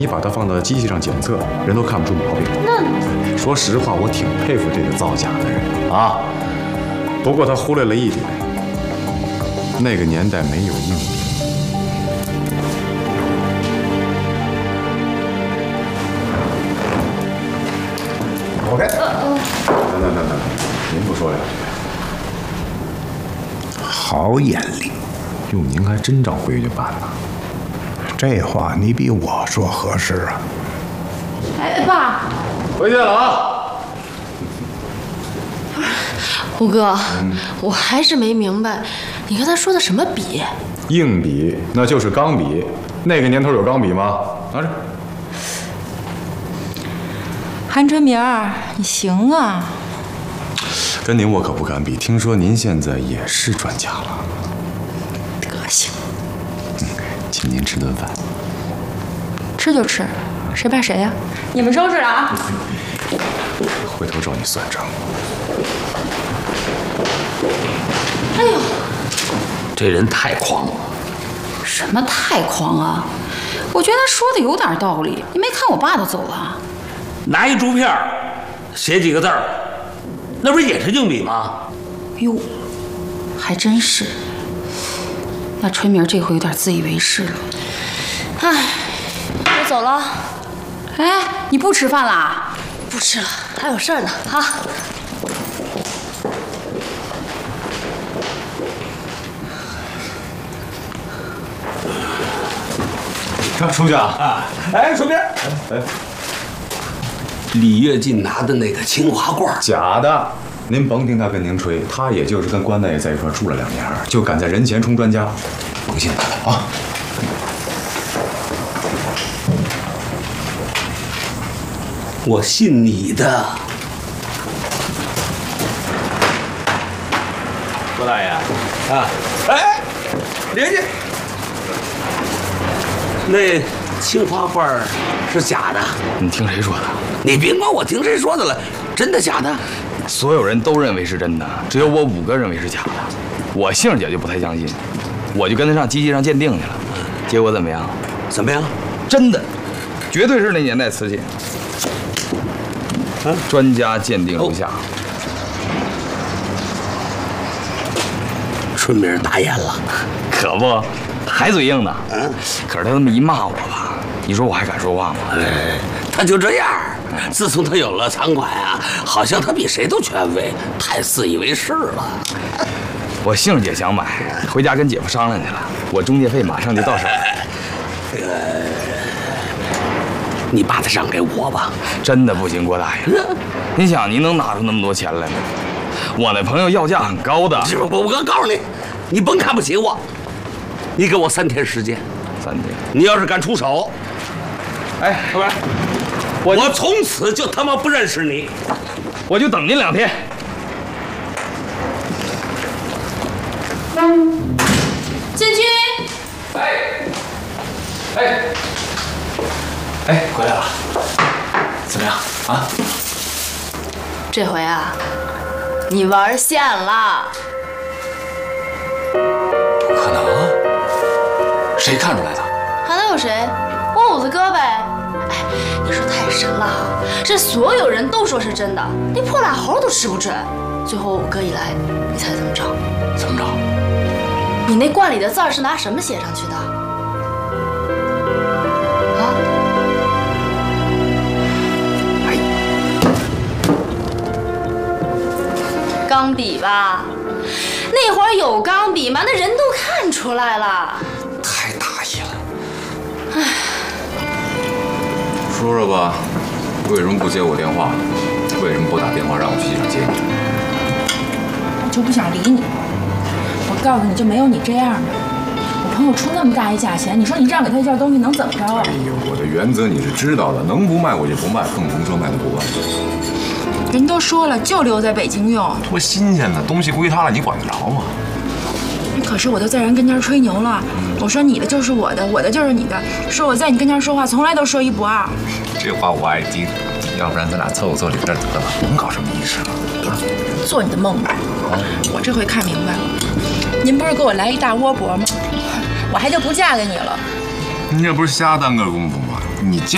你把它放到机器上检测，人都看不出毛病。那说实话，我挺佩服这个造假的人啊。不过他忽略了一点，那个年代没有硬币。OK。那，您不说两句？ 好眼力。 哟，您还真照规矩办呢。 这话你比我说合适啊！ 哎，爸， 回去了啊！ 虎哥，我还是没明白，你刚才说的什么笔？ 硬笔，那就是钢笔。那个年头有钢笔吗？拿着。 韩春明儿，你行啊！ 跟您我可不敢比。听说您现在也是专家了。 德行。 请您吃顿饭， 吃就吃，谁怕谁呀？你们收拾了啊！ 回头找你算账。 哎呦， 这人太狂了！ 什么太狂啊？我觉得他说的有点道理。你没看我爸都走了？ 拿一竹片写几个字儿，那不是也是硬笔吗？ 哟，还真是。 那春明这回有点自以为是了。哎，我走了。哎，你不吃饭啦？不吃了，还有事儿呢。啊。 出去啊！ 哎，顺便，哎，李跃进拿的那个清华罐， 假的。您甭听他跟您吹，他也就是跟关大爷在一块住了2年，就敢在人前充专家。甭信他了啊！ 我信你的。郭大爷啊，哎，李跃进，那清华罐是假的。 你听谁说的？ 你别管我听谁说的了，真的假的？ 所有人都认为是真的，只有我5个认为是假的。我杏儿姐就不太相信，我就跟她上机器上鉴定去了，结果怎么样？ 怎么样？ 真的，绝对是那年代瓷器。专家鉴定如下。 春明打眼了， 可不，还嘴硬呢。可是他这么一骂我吧，你说我还敢说话吗？ 哎，他就这样。 自从他有了藏款啊，好像他比谁都权威，太自以为是了。 我杏儿姐想买，回家跟姐夫商量去了，我中介费马上就到手。 你把它让给我吧。 真的不行，郭大爷，你想您能拿出那么多钱来吗？我那朋友要价很高的。 我告诉你，你甭看不起我，你给我3天时间。 3天， 你要是敢出手， 哎，老板。 我从此就他妈不认识你， 我就等您2天。 建军， 哎，回来了，怎么样啊？ 这回啊，你玩线了。 不可能，谁看出来的？ 还能有谁？我五子哥呗。 哎，你说太神了，这所有人都说是真的，你破lap猴都吃不准。最后我哥一来，你猜怎么着？ 怎么着？ 你那罐里的字儿是拿什么写上去的？啊？ 哎， 钢笔吧？那会儿有钢笔吗？那人都看出来了。 太大意了。 唉。 说说吧，为什么不接我电话？为什么不打电话让我去机场接你？ 我就不想理你。我告诉你，就没有你这样的。我朋友出那么大一价钱，你说你让给他一件东西能怎么着啊？ 哎呦，我的原则你是知道的，能不卖我就不卖，更甭说卖的不卖。 人都说了，就留在北京用。 多新鲜呢，东西归他了，你管得着吗？ 可是我都在人跟前吹牛了，我说你的就是我的，我的就是你的，说我在你跟前说话从来都说1不2。 这话我爱听，要不然咱俩凑合坐里边得了，甭搞什么仪式了。 做你的梦吧。我这回看明白了，您不是给我来一大窝脖吗？我还就不嫁给你了。 你这不是瞎耽搁功夫吗？你嫁